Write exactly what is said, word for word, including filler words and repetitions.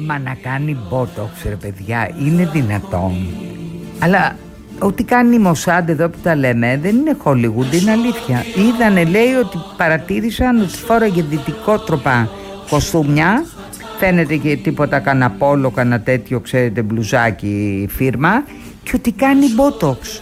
Μα να κάνει μπότοξ, ρε παιδιά, είναι δυνατόν? Αλλά ό,τι κάνει η Μοσάντ εδώ που τα λέμε δεν είναι Hollywood, είναι αλήθεια. Είδανε, λέει, ότι παρατήρησαν ότι φόραγε δυτικότροπα κοστούμια. Φαίνεται και τίποτα κανένα πόλο, κανένα τέτοιο, ξέρετε, μπλουζάκι φίρμα. Και ότι κάνει μπότοξ.